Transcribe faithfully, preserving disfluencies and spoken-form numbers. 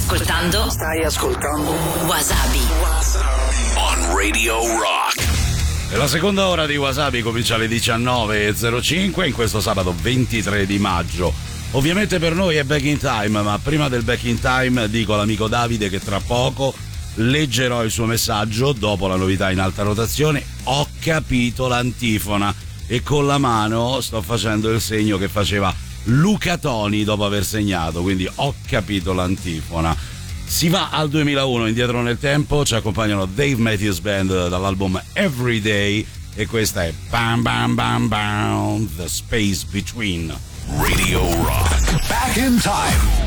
ascoltando. Stai ascoltando. Wasabi. On Radio Rock. E la seconda ora di Wasabi comincia alle diciannove e zero cinque in questo sabato ventitré di maggio. Ovviamente per noi è Back in Time, ma prima del Back in Time dico all'amico Davide che tra poco leggerò il suo messaggio dopo la novità in alta rotazione. Ho capito l'antifona e con la mano sto facendo il segno che faceva Luca Toni dopo aver segnato, quindi ho capito l'antifona. Si va al duemilauno, indietro nel tempo, ci accompagnano Dave Matthews Band dall'album Everyday e questa è Bam Bam Bam Bam, The Space Between. Radio Rock. Back in Time.